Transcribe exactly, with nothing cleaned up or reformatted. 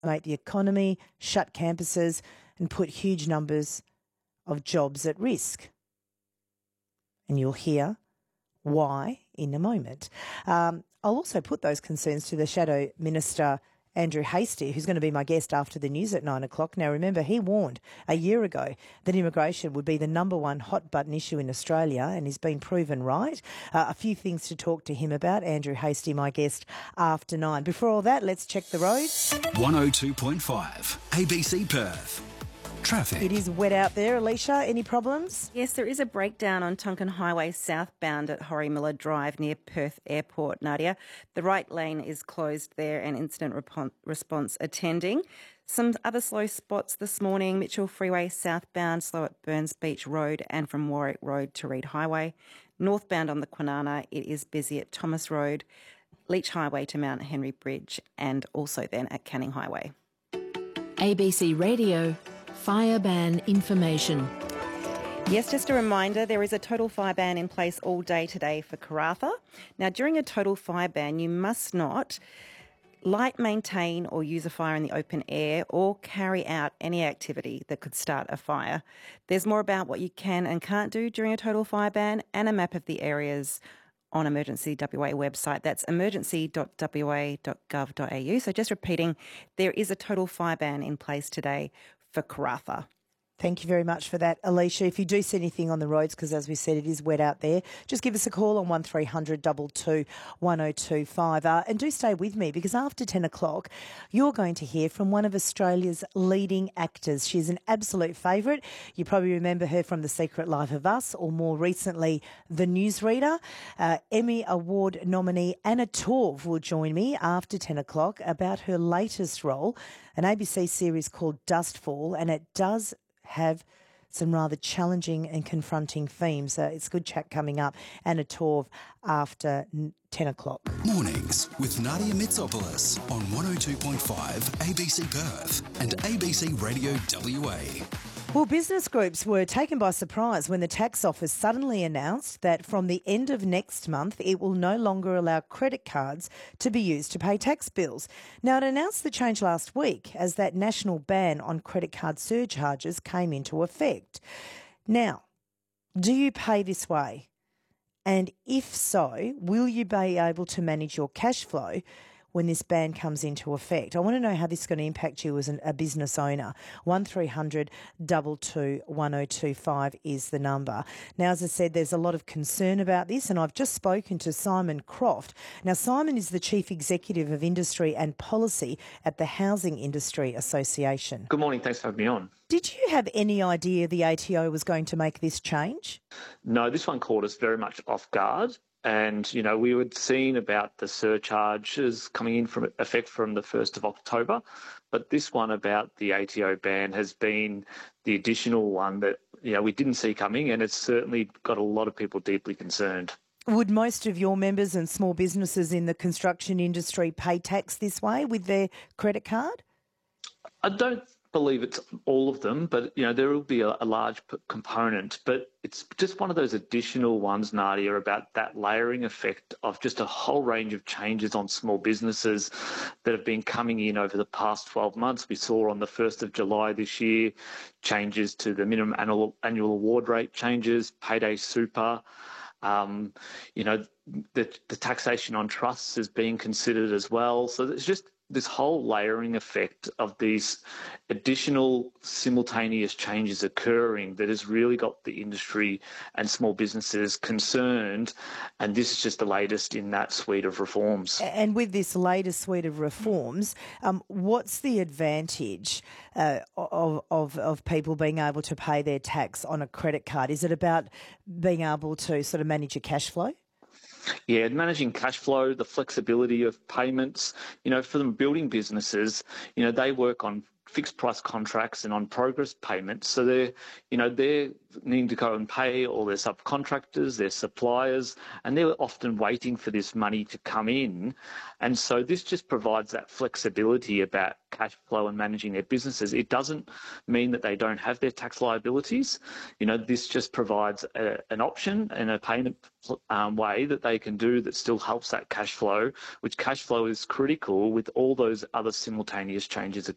the economy, shut campuses and put huge numbers of jobs at risk. And you'll hear why in a moment. Um, I'll also put those concerns to the Shadow Minister, Andrew Hastie, who's going to be my guest after the news at nine o'clock. Now, remember, he warned a year ago that immigration would be the number one hot-button issue in Australia, and he's been proven right. Uh, a few things to talk to him about. Andrew Hastie, my guest, after nine. Before all that, let's check the roads. one oh two point five, A B C Perth. Traffic. It is wet out there. Alicia, any problems? Yes, there is a breakdown on Tonkin Highway southbound at Horry Miller Drive near Perth Airport, Nadia. The right lane is closed there and incident repon- response attending. Some other slow spots this morning, Mitchell Freeway southbound, slow at Burns Beach Road and from Warwick Road to Reed Highway. Northbound on the Kwinana, it is busy at Thomas Road, Leach Highway to Mount Henry Bridge and also then at Canning Highway. A B C Radio Fire ban information. Yes, just a reminder, there is a total fire ban in place all day today for Karratha. Now, during a total fire ban, you must not light, maintain or use a fire in the open air or carry out any activity that could start a fire. There's more about what you can and can't do during a total fire ban and a map of the areas on Emergency W A website. That's emergency dot w a dot gov dot a u. So just repeating, there is a total fire ban in place today for Karratha. Thank you very much for that, Alicia. If you do see anything on the roads, because as we said, it is wet out there, just give us a call on one three hundred two two one oh two five. Uh, and do stay with me because after ten o'clock, you're going to hear from one of Australia's leading actors. She's an absolute favourite. You probably remember her from The Secret Life of Us or more recently, The Newsreader. Uh, Emmy Award nominee Anna Torv will join me after ten o'clock about her latest role, an A B C series called Dustfall, and it does have some rather challenging and confronting themes. Uh, it's good chat coming up. Anna Torv after ten o'clock. Mornings with Nadia Mitsopoulos on one oh two point five A B C Perth and A B C Radio W A. Well, business groups were taken by surprise when the tax office suddenly announced that from the end of next month, it will no longer allow credit cards to be used to pay tax bills. Now, it announced the change last week as that national ban on credit card surcharges came into effect. Now, do you pay this way? And if so, will you be able to manage your cash flow when this ban comes into effect? I want to know how this is going to impact you as an, a business owner. one three hundred two two one oh two five is the number. Now, as I said, there's a lot of concern about this, and I've just spoken to Simon Croft. Now, Simon is the Chief Executive of Industry and Policy at the Housing Industry Association. Good morning. Thanks for having me on. Did you have any idea the A T O was going to make this change? No, this one caught us very much off guard. And, you know, we had seen about the surcharges coming in from effect from the first of October. But this one about the A T O ban has been the additional one that, you know, we didn't see coming, and it's certainly got a lot of people deeply concerned. Would most of your members and small businesses in the construction industry pay tax this way with their credit card? I don't believe it's all of them, but, you know, there will be a, a large p- component. But it's just one of those additional ones, Nadia, about that layering effect of just a whole range of changes on small businesses that have been coming in over the past twelve months. We saw on the first of July this year changes to the minimum annual, annual award rate changes, payday super. Um, you know, the, the taxation on trusts is being considered as well. So there's just this whole layering effect of these additional simultaneous changes occurring that has really got the industry and small businesses concerned. And this is just the latest in that suite of reforms. And with this latest suite of reforms, um, what's the advantage uh, of, of, of people being able to pay their tax on a credit card? Is it about being able to sort of manage your cash flow? Yeah, managing cash flow, the flexibility of payments. You know, for them building businesses, you know, they work on fixed price contracts and on progress payments. So they're, you know, they're needing to go and pay all their subcontractors, their suppliers, and they're often waiting for this money to come in. And so this just provides that flexibility about cash flow and managing their businesses. It doesn't mean that they don't have their tax liabilities. You know, this just provides a, an option and a payment um, way that they can do that still helps that cash flow, which cash flow is critical with all those other simultaneous changes